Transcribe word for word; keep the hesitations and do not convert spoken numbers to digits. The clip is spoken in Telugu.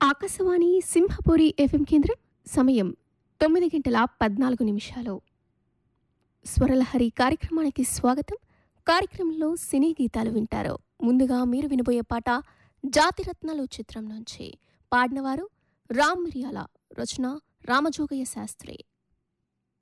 ఆకాశవాణి సింహపురి ఎఫ్ఎం కేంద్రం. సమయం తొమ్మిది గంటల పద్నాలుగు నిమిషాలు. స్వరలహరి కార్యక్రమానికి స్వాగతం. కార్యక్రమంలో సినీ గీతాలు వింటారు. ముందుగా మీరు వినబోయే పాట జాతిరత్నాలు చిత్రం నుంచి. పాడినవారు రామ్ మిరియాల, రచన రామజోగయ్య శాస్త్రి.